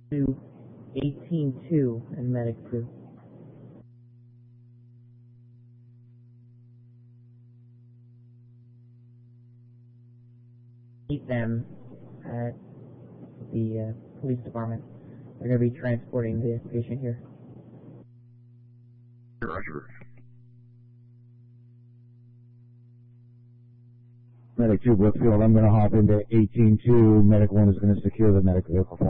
to 18-2 and medic 2. Meet them at the police department. They're going to be transporting the patient here. Roger. Medic 2 Brookfield, I'm going to hop into 18-2. Medic 1 is going to secure the medic vehicle.